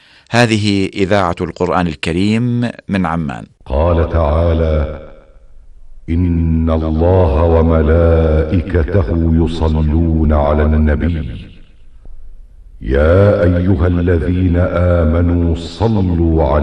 هذه إذاعة القرآن الكريم من عمان. قال تعالى: إن الله وملائكته يصلون على النبي يا أيها الذين آمنوا صلوا عليه